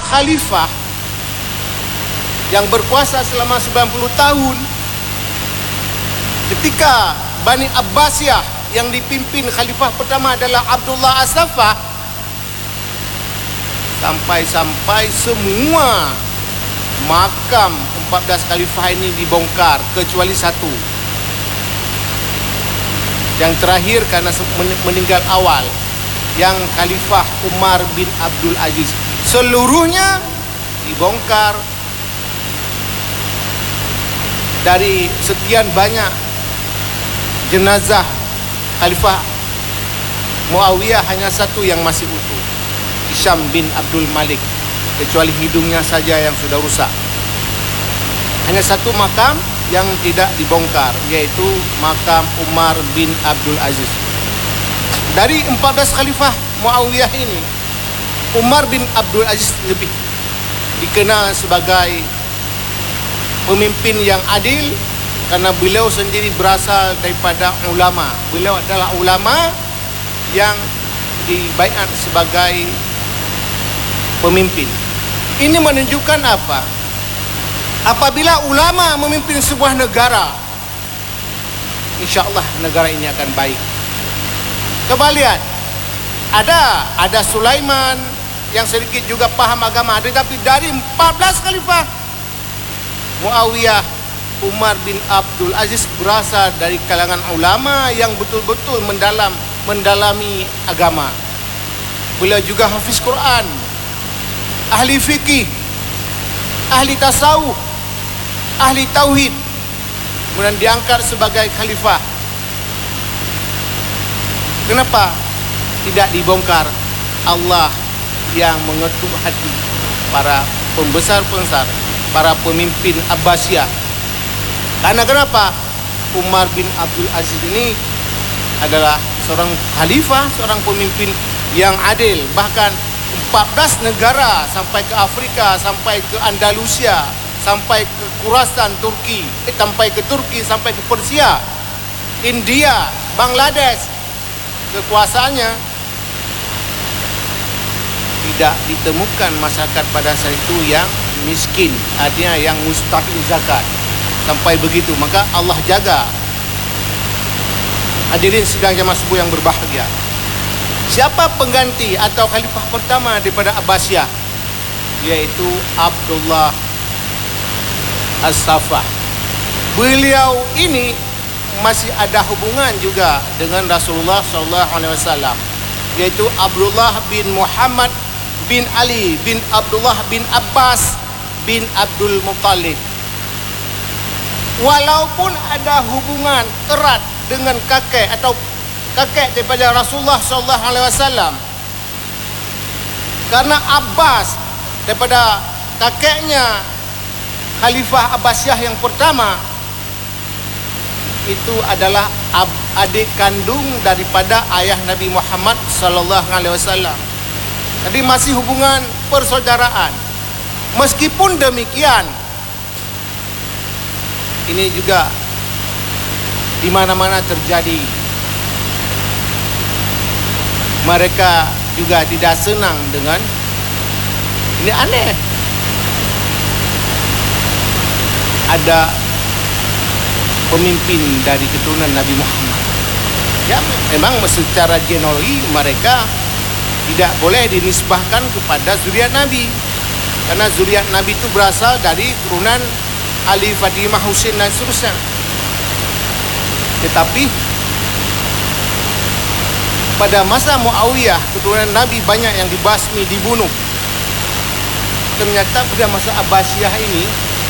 khalifah yang berkuasa selama 90 tahun, ketika Bani Abbasiyah yang dipimpin khalifah pertama adalah Abdullah As-Saffah, sampai-sampai semua makam 14 khalifah ini dibongkar kecuali satu, yang terakhir karena meninggal awal, yang Khalifah Umar bin Abdul Aziz. Seluruhnya dibongkar. Dari sekian banyak jenazah Khalifah Muawiyah, hanya satu yang masih utuh, Hisham bin Abdul Malik, kecuali hidungnya saja yang sudah rusak. Hanya satu makam yang tidak dibongkar, yaitu makam Umar bin Abdul Aziz. Dari 14 khalifah Muawiyah ini, Umar bin Abdul Aziz lebih dikenal sebagai pemimpin yang adil karena beliau sendiri berasal daripada ulama. Beliau adalah ulama yang dibaiat sebagai pemimpin. Ini menunjukkan apa? Apabila ulama memimpin sebuah negara, insya-Allah negara ini akan baik. Coba lihat, ada Sulaiman yang sedikit juga paham agama, tetapi dari 14 khalifah Muawiyah, Umar bin Abdul Aziz berasal dari kalangan ulama yang betul-betul mendalami agama. Beliau juga hafiz Quran, ahli fikih, ahli tasawuf, ahli tauhid, kemudian diangkat sebagai khalifah. Kenapa tidak dibongkar? Allah yang mengetuk hati para pembesar-pembesar, para pemimpin Abbasiyah. Karena kenapa? Umar bin Abdul Aziz ini adalah seorang khalifah, seorang pemimpin yang adil. Bahkan 14 negara, sampai ke Afrika, sampai ke Andalusia, sampai ke Khurasan Turki, sampai ke Turki, sampai ke Persia, India, Bangladesh, kekuasaannya tidak ditemukan masyarakat pada saat itu yang miskin, artinya yang mustahil zakat. Sampai begitu, maka Allah jaga. Hadirin sidang jamaah subuh yang berbahagia, siapa pengganti atau khalifah pertama daripada Abbasiyah? Yaitu Abdullah As-Saffah. Beliau ini masih ada hubungan juga dengan Rasulullah SAW, yaitu Abdullah bin Muhammad bin Ali bin Abdullah bin Abbas bin Abdul Muttalib. Walaupun ada hubungan erat dengan kakek atau kakek daripada Rasulullah SAW, karena Abbas daripada kakeknya Khalifah Abbasiyah yang pertama itu adalah adik kandung daripada ayah Nabi Muhammad SAW. Jadi masih hubungan persaudaraan. Meskipun demikian, ini juga di mana-mana terjadi. Mereka juga tidak senang dengan ini. Aneh, ada pemimpin dari keturunan Nabi Muhammad. Ya, memang secara genealogi mereka tidak boleh dinisbahkan kepada zuriat Nabi, karena zuriat Nabi itu berasal dari turunan Ali, Fatimah, Husain dan seterusnya. Tetapi pada masa Muawiyah, keturunan Nabi banyak yang dibasmi, dibunuh. Ternyata pada masa Abbasiyah ini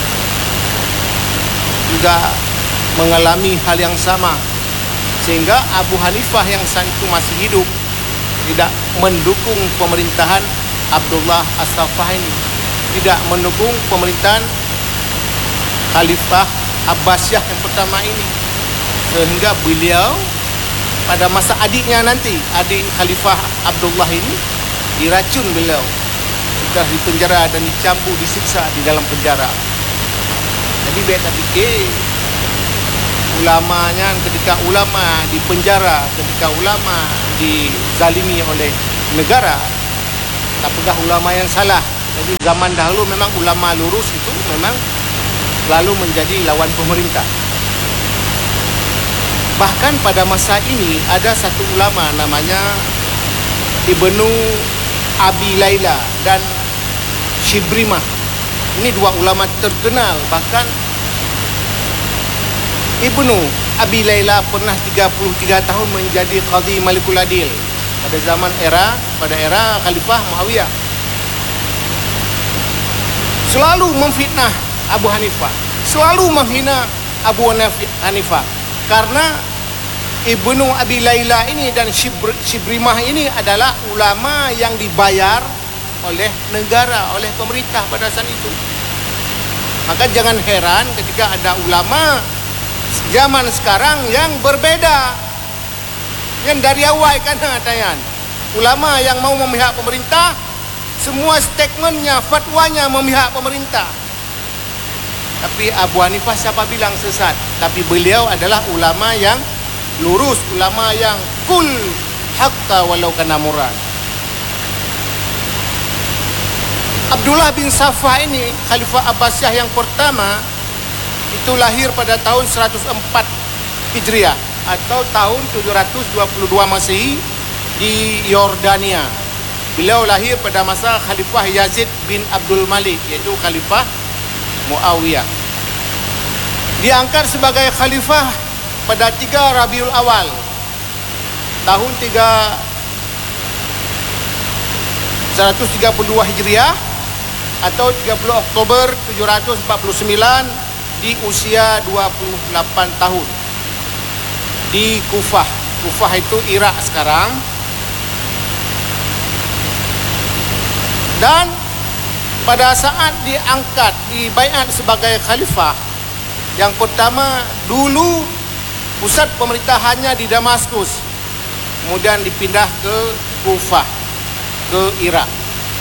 juga mengalami hal yang sama, sehingga Abu Hanifah yang saat itu masih hidup tidak mendukung pemerintahan Abdullah As-Saffah ini, tidak mendukung pemerintahan Khalifah Abbasiyah yang pertama ini, sehingga beliau pada masa adiknya nanti, adik Khalifah Abdullah ini, diracun beliau, sudah dipenjara dan dicambuk, disiksa di dalam penjara. Jadi beta fikir ulamanya, ketika ulama dipenjara, ketika ulama dizalimi oleh negara, tak pegang ulama yang salah, Jadi zaman dahulu memang ulama lurus itu memang lalu menjadi lawan pemerintah. Bahkan pada masa ini ada satu ulama namanya Ibnu Abi Laila dan Shibrimah. Ini dua ulama terkenal. Bahkan Ibnu Abi Laila pernah 33 tahun menjadi Qadhi Malikul Adil pada era Khalifah Muawiyah. Selalu memfitnah Abu Hanifah, selalu menghina Abu Hanifah. Karena Ibnu Abi Laila ini dan Shibrimah ini adalah ulama yang dibayar oleh negara, oleh pemerintah pada saat itu. Maka jangan heran ketika ada ulama zaman sekarang yang berbeda. Yang dari awal kan atayan. Ulama yang mau memihak pemerintah, semua statementnya, fatwanya memihak pemerintah. Tapi Abu Hanifah siapa bilang sesat? Tapi beliau adalah ulama yang lurus, ulama yang kul haqqa walau kana murran. Abdullah bin Safah ini Khalifah Abbasiyah yang pertama itu lahir pada tahun 104 Hijriah atau tahun 722 Masehi di Yordania. Beliau lahir pada masa Khalifah Yazid bin Abdul Malik, yaitu Khalifah Muawiyah. Diangkat sebagai khalifah pada 3 Rabiul Awal tahun 132 Hijriah atau 30 Oktober 749 di usia 28 tahun di Kufah. Kufah itu Irak sekarang. Dan pada saat diangkat, dibaiat sebagai khalifah, yang pertama dulu pusat pemerintahannya di Damaskus, kemudian dipindah ke Kufah, ke Irak.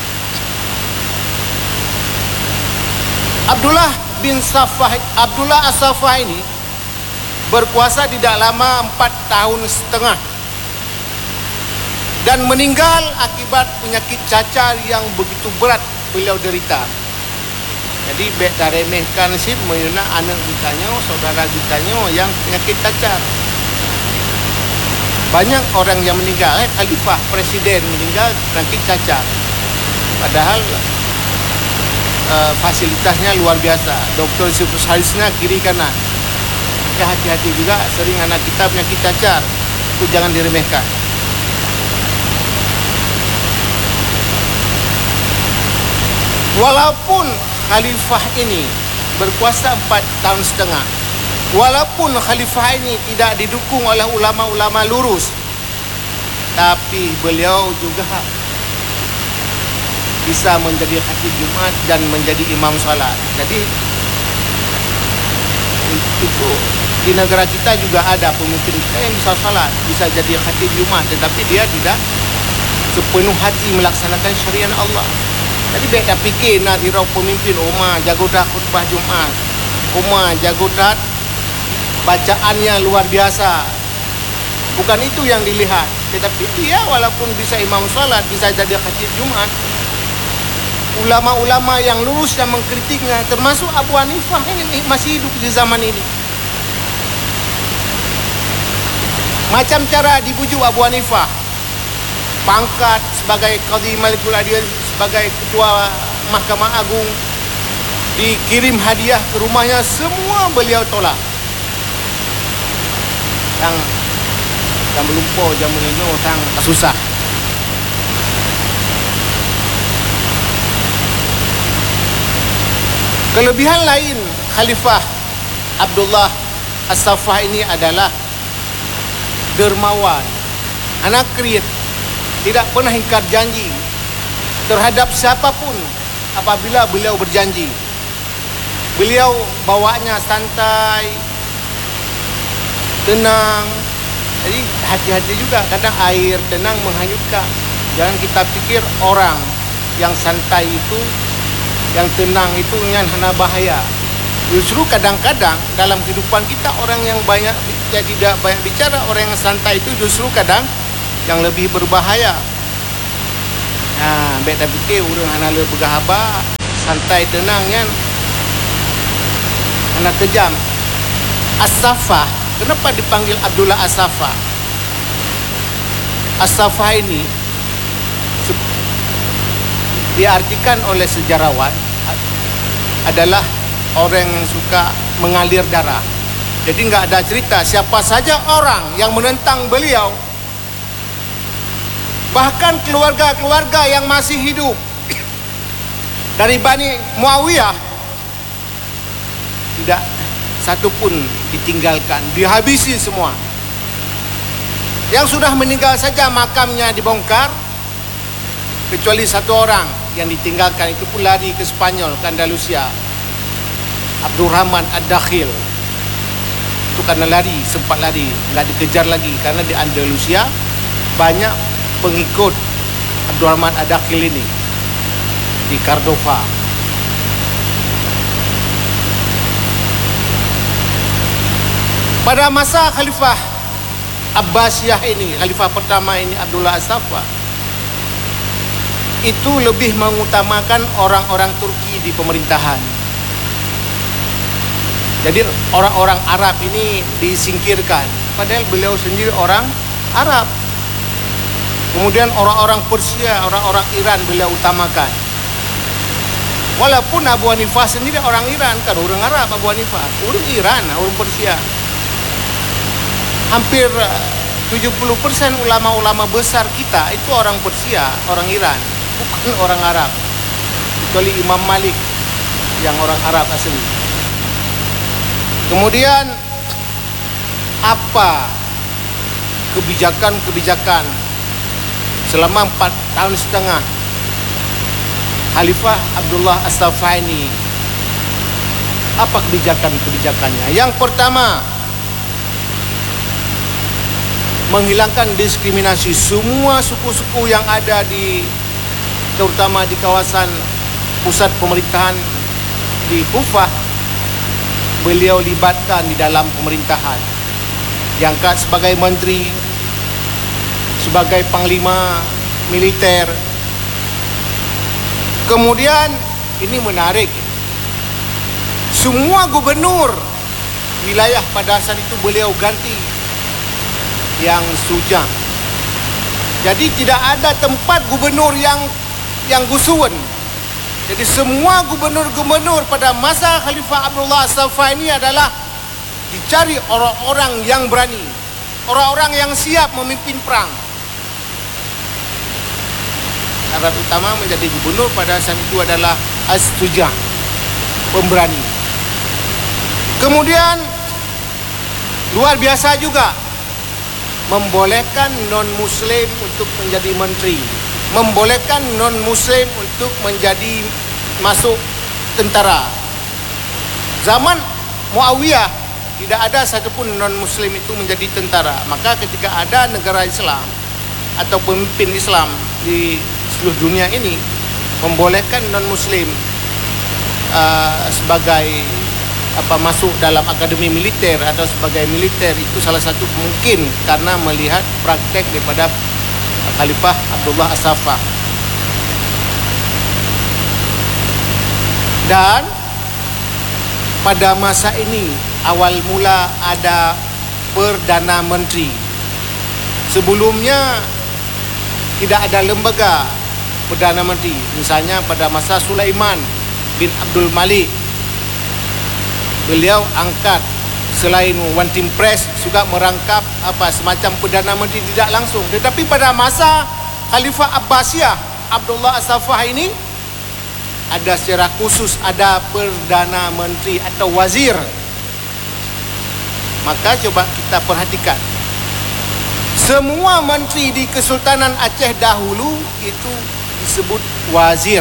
Abdullah As-Safah ini berkuasa tidak lama 4 tahun setengah dan meninggal akibat penyakit cacar yang begitu berat beliau derita. Jadi bek dah remehkan sih mengenai anak kitanya, saudara kitanya yang penyakit cacar. Banyak orang yang meninggal, khalifah, presiden meninggal penyakit cacar. Padahal fasilitasnya luar biasa. Dokter spesialisnya kiri kanan. Ya, hati-hati juga, sering anak kita penyakit cacar. Itu jangan diremehkan. Walaupun khalifah ini berkuasa 4 tahun setengah, walaupun khalifah ini tidak didukung oleh ulama-ulama lurus, tapi beliau juga bisa menjadi khatib Jumat dan menjadi imam salat. Jadi itu di negara kita juga ada pemimpin kita yang bisa salat, bisa jadi khatib Jumat, tetapi dia tidak sepenuh hati melaksanakan syariat Allah. Jadi beda fikir nak dirau pemimpin umat jago dah khutbah Jumat, umat jago dah bacaannya luar biasa. Bukan itu yang dilihat, tetapi dia walaupun bisa imam salat, bisa jadi khatib Jumat. Ulama-ulama yang lurus yang mengkritiknya, termasuk Abu Hanifah ini masih hidup di zaman ini. Macam cara dibujuk Abu Hanifah, pangkat sebagai Qadhi Malikul Adil, sebagai ketua Mahkamah Agung, dikirim hadiah ke rumahnya, semua beliau tolak. Yang lupa jamu ini sang susah. Kelebihan lain Khalifah Abdullah As-Safah ini adalah dermawan, anak kriit, tidak pernah ingkar janji terhadap siapapun apabila beliau berjanji. Beliau bawanya santai, tenang. Jadi hati-hati juga, kadang air tenang menghanyutkan. Jangan kita pikir orang yang santai itu, yang tenang itu hanya bahaya. Justru kadang-kadang dalam kehidupan kita orang yang tidak banyak bicara, orang yang santai itu justru kadang yang lebih berbahaya. Baik tak fikir orang hanala bergahaba, santai tenang kan. Anak kejam. As-Saffah, kenapa dipanggil Abdullah As-Saffah? As-Saffah ini diartikan oleh sejarawan adalah orang yang suka mengalir darah. Jadi enggak ada cerita siapa saja orang yang menentang beliau, bahkan keluarga-keluarga yang masih hidup dari Bani Muawiyah, tidak satu pun ditinggalkan, dihabisi semua. Yang sudah meninggal saja makamnya dibongkar, kecuali satu orang yang ditinggalkan, itu pun lari ke Spanyol, ke Andalusia, Abdurrahman Ad-Dakhil. Itu karena lari, sempat lari, nggak dikejar lagi, karena di Andalusia banyak pengikut Abdurrahman Ad-Dakhil ini di Cordova. Pada masa Khalifah Abbasiyah ini, Khalifah pertama ini Abdullah As-Saffah, itu lebih mengutamakan orang-orang Turki di pemerintahan. Jadi orang-orang Arab ini disingkirkan, padahal beliau sendiri orang Arab. Kemudian orang-orang Persia, orang-orang Iran beliau utamakan. Walaupun Abu Hanifah sendiri orang Iran, kan orang Arab. Abu Hanifah orang Iran, orang Persia. Hampir 70% ulama-ulama besar kita itu orang Persia, orang Iran, bukan orang Arab. Kecuali Imam Malik yang orang Arab asli. Kemudian apa kebijakan-kebijakan selama 4 tahun setengah Khalifah Abdullah As-Saffah ini? Apa kebijakan-kebijakannya? Yang pertama, menghilangkan diskriminasi semua suku-suku yang ada terutama di kawasan pusat pemerintahan di Kufah. Beliau libatkan di dalam pemerintahan, diangkat sebagai menteri, sebagai panglima militer. Kemudian ini menarik, semua gubernur wilayah pada saat itu beliau ganti yang sujang. Jadi tidak ada tempat gubernur yang gusuan. Jadi semua gubernur-gubernur pada masa Khalifah Abdullah As-Saffah ini adalah dicari orang-orang yang berani, orang-orang yang siap memimpin perang. Syarat utama menjadi gubernur pada saat itu adalah as-sujah, pemberani. Kemudian luar biasa juga, membolehkan non-muslim untuk menjadi menteri, membolehkan non-muslim untuk masuk tentara. Zaman Muawiyah tidak ada satupun non-muslim itu menjadi tentara. Maka ketika ada negara Islam atau pemimpin Islam di seluruh dunia ini membolehkan non-muslim sebagai masuk dalam akademi militer atau sebagai militer, itu salah satu mungkin karena melihat praktek daripada Khalifah Abdullah As-Saffah. Dan pada masa ini awal mula ada Perdana Menteri. Sebelumnya tidak ada lembaga Perdana Menteri. Misalnya pada masa Sulaiman bin Abdul Malik, beliau angkat selain One Team Press juga merangkap semacam Perdana Menteri tidak langsung. Tetapi pada masa Khalifah Abbasiyah Abdullah As-Saffah ini ada secara khusus ada Perdana Menteri atau Wazir. Maka coba kita perhatikan, semua menteri di Kesultanan Aceh dahulu itu disebut Wazir.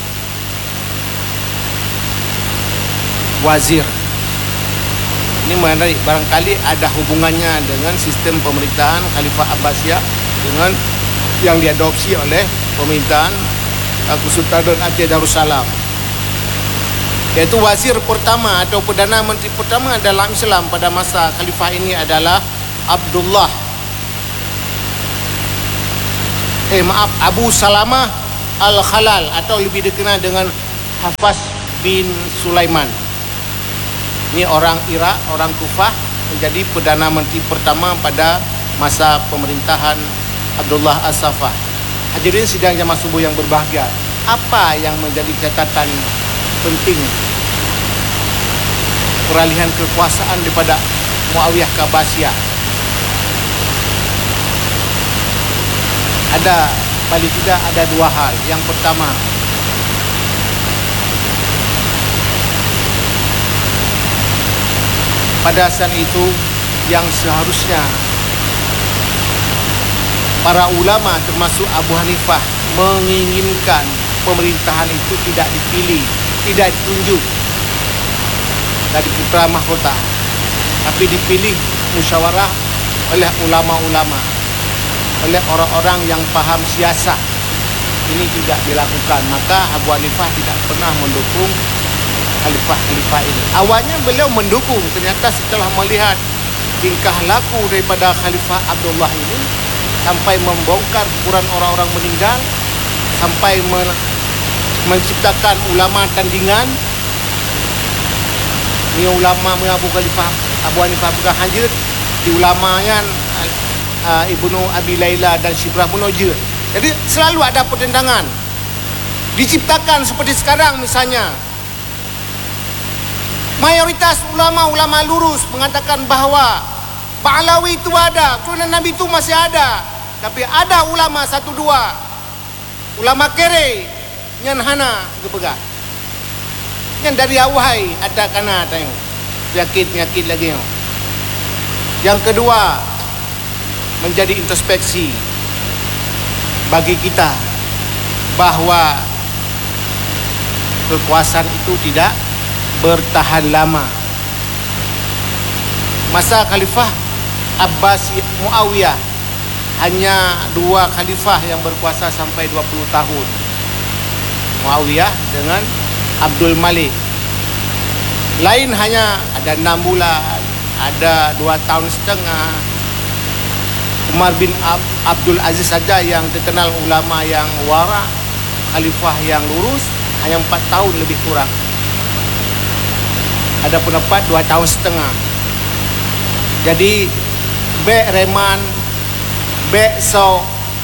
Wazir ini menarik, barangkali ada hubungannya dengan sistem pemerintahan Khalifah Abbasiyah dengan yang diadopsi oleh pemerintahan Kesultanan Aceh Darussalam. Yaitu wazir pertama atau Perdana Menteri pertama dalam Islam pada masa Khalifah ini adalah Abu Salamah Al-Khalal atau lebih dikenal dengan Hafs bin Sulaiman. Ini orang Iraq, orang Kufah, menjadi Perdana Menteri pertama pada masa pemerintahan Abdullah As-Saffah. Hadirin sidang jamaah subuh yang berbahagia, apa yang menjadi catatan penting peralihan kekuasaan daripada Muawiyah ke Abbasiyah? Ada, paling tidak ada dua hal. Yang pertama, pada saat itu yang seharusnya para ulama termasuk Abu Hanifah menginginkan pemerintahan itu tidak dipilih, tidak ditunjuk dari putra mahkota, tapi dipilih musyawarah oleh ulama-ulama, oleh orang-orang yang paham siasat. Ini tidak dilakukan. Maka Abu Hanifah tidak pernah mendukung khalifah-khalifah ini. Awalnya beliau mendukung, ternyata setelah melihat tingkah laku daripada Khalifah Abdullah ini, sampai membongkar kuburan orang-orang meninggal, sampai menciptakan ulama tandingan. Ini ulama mengaku Khalifah Abu Hanifah bukan hajat, di ulamanya Ibnu Abi Laila dan Syibrah Munajir. Jadi selalu ada pertentangan. Diciptakan seperti sekarang misalnya, mayoritas ulama-ulama lurus mengatakan bahawa Pahlawi itu ada, keturunan Nabi itu masih ada. Tapi ada ulama satu dua, ulama kere yang hana kepegang, yang dari awal ada kana tengok penyakit lagi. Yang kedua, menjadi introspeksi bagi kita bahawa kekuasaan itu tidak bertahan lama. Masa Khalifah Abbas Muawiyah hanya dua khalifah yang berkuasa sampai 20 tahun. Muawiyah dengan Abdul Malik. Lain hanya ada 6 bulan, ada 2 tahun setengah. Umar bin Abdul Aziz saja yang terkenal ulama yang wara, khalifah yang lurus, hanya 4 tahun lebih kurang. Ada pendapat 2 tahun setengah. Jadi Bek Reman, Bek So,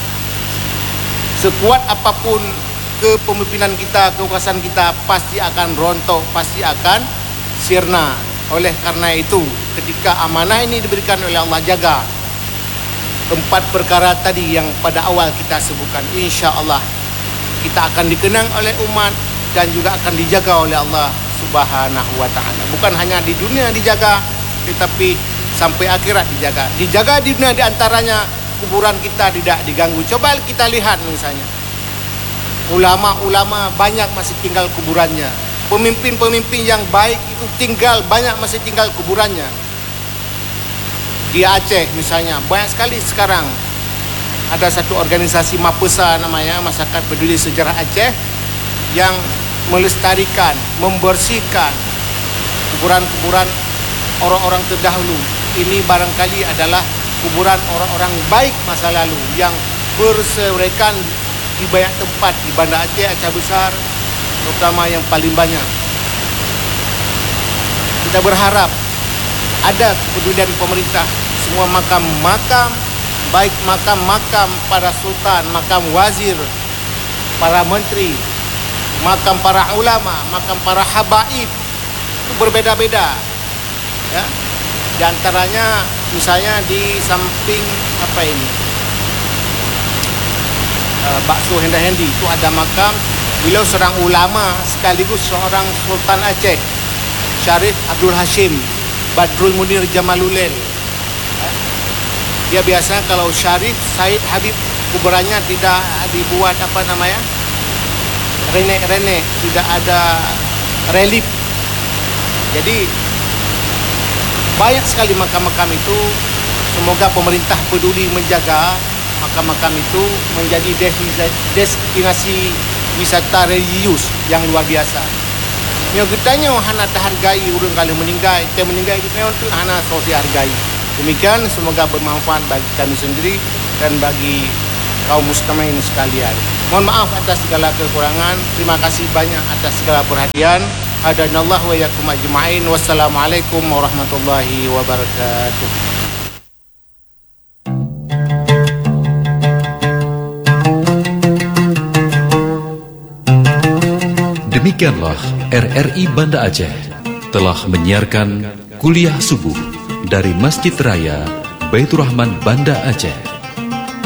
sekuat apapun kepemimpinan kita, kekuasaan kita pasti akan rontok, pasti akan sirna. Oleh karena itu, ketika amanah ini diberikan oleh Allah, jaga 4 perkara tadi yang pada awal kita sebutkan. InsyaAllah kita akan dikenang oleh umat dan juga akan dijaga oleh Allah Subhanahu wa ta'ala. Bukan hanya di dunia dijaga, tetapi sampai akhirat dijaga. Dijaga di dunia, diantaranya kuburan kita tidak diganggu. Coba kita lihat misalnya, ulama-ulama banyak masih tinggal kuburannya. Pemimpin-pemimpin yang baik itu tinggal, banyak masih tinggal kuburannya. Di Aceh misalnya, banyak sekali sekarang ada satu organisasi MAPESA namanya, Masyarakat Peduli Sejarah Aceh, yang melestarikan, membersihkan kuburan-kuburan orang-orang terdahulu. Ini barangkali adalah kuburan orang-orang baik masa lalu yang berserakan di banyak tempat di Banda Aceh, Aceh Besar, terutama yang paling banyak. Kita berharap ada kepedulian pemerintah, semua makam-makam, baik makam-makam para sultan, makam wazir, para menteri, makam para ulama, makam para habaib, itu berbeda-beda. Ya. Di antaranya misalnya di samping apa ini, Bakso Hendah-Hendi, itu ada makam beliau seorang ulama sekaligus seorang Sultan Aceh, Syarif Abdul Hashim Badrul Munir Jamaluddin. Dia biasa kalau Syarif Said Habib, kuburannya tidak dibuat apa namanya, renek-renek, tidak ada relief. Jadi banyak sekali makam-makam itu. Semoga pemerintah peduli menjaga makam-makam itu menjadi destinasi wisata religius yang luar biasa. Yang kitanya hana hargai urang kalau meninggal, kita meninggal itu untuk hana sosial hargai. Demikian, semoga bermanfaat bagi kami sendiri dan bagi kaum muslimin sekalian. Mohon maaf atas segala kekurangan. Terima kasih banyak atas segala perhatian. Hadanallahu wa iyyakum ajma'in. Wassalamualaikum warahmatullahi wabarakatuh. Demikianlah RRI Banda Aceh telah menyiarkan kuliah subuh dari Masjid Raya Baitur Rahman Banda Aceh.